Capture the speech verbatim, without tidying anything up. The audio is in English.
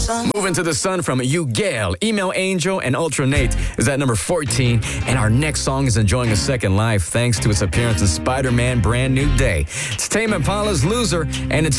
sun. Moving to the Sun from Ugale, Email Angel, and Ultra Nate is at number fourteen. And our next song is enjoying a second life thanks to its appearance in Spider-Man Brand New Day. It's Tame Impala's Loser, and it's